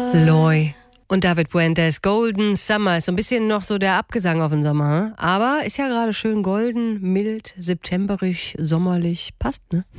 Loy und David Puentes, Golden Summer. Ist so ein bisschen noch so der Abgesang auf den Sommer. Hm? Aber ist ja gerade schön golden, mild, septemberig, sommerlich. Passt, ne?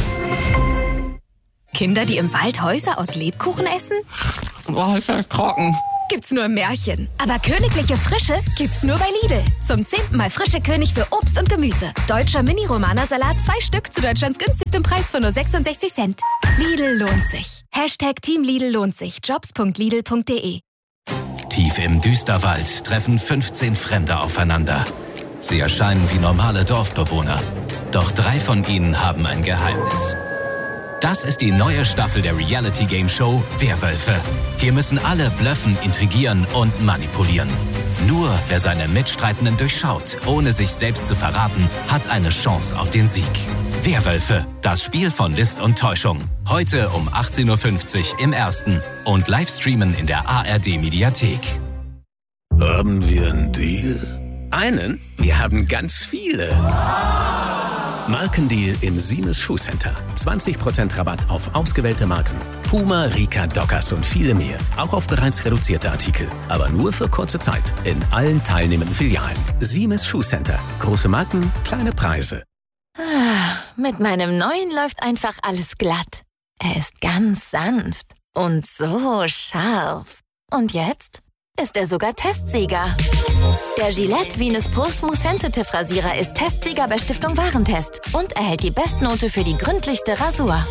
Kinder, die im Wald Häuser aus Lebkuchen essen? Boah, ist das trocken. Gibt's nur im Märchen. Aber königliche Frische gibt's nur bei Lidl. Zum 10. Mal frische König für Obst und Gemüse. Deutscher Mini-Romana-Salat, 2 Stück zu Deutschlands günstigstem Preis von nur 66 Cent. Lidl lohnt sich. Team Lidl lohnt sich. Jobs.lidl.de. Tief im Düsterwald treffen 15 Fremde aufeinander. Sie erscheinen wie normale Dorfbewohner. Doch 3 von ihnen haben ein Geheimnis. Das ist die neue Staffel der Reality-Game-Show Werwölfe. Hier müssen alle blöffen, intrigieren und manipulieren. Nur wer seine Mitstreitenden durchschaut, ohne sich selbst zu verraten, hat eine Chance auf den Sieg. Werwölfe, das Spiel von List und Täuschung. Heute um 18.50 Uhr im Ersten und Livestreamen in der ARD-Mediathek. Haben wir einen Deal? Einen? Wir haben ganz viele. Markendeal im Siemens Schuhcenter. 20% Rabatt auf ausgewählte Marken. Puma, Rika, Dockers und viele mehr. Auch auf bereits reduzierte Artikel. Aber nur für kurze Zeit. In allen teilnehmenden Filialen. Siemens Schuhcenter. Große Marken, kleine Preise. Mit meinem neuen läuft einfach alles glatt. Er ist ganz sanft und so scharf. Und jetzt ist er sogar Testsieger. Der Gillette Venus Pro Smooth Sensitive Rasierer ist Testsieger bei Stiftung Warentest und erhält die Bestnote für die gründlichste Rasur.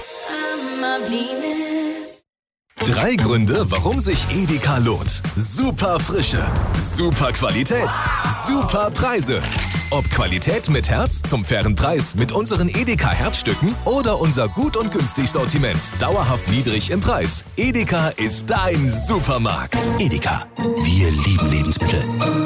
3 Gründe, warum sich Edeka lohnt. Super Frische, super Qualität, super Preise. Ob Qualität mit Herz zum fairen Preis mit unseren Edeka Herzstücken oder unser gut und günstig Sortiment. Dauerhaft niedrig im Preis. Edeka ist dein Supermarkt. Edeka, wir lieben Lebensmittel.